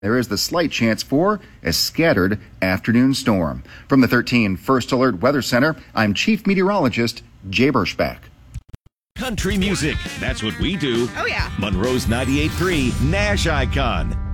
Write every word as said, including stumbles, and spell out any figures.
There is the slight chance for a scattered afternoon storm. From the thirteen First Alert Weather Center, I'm Chief Meteorologist Jay Berschbach. Country music, that's what we do. Oh, yeah. Monroe's ninety-eight point three Nash Icon.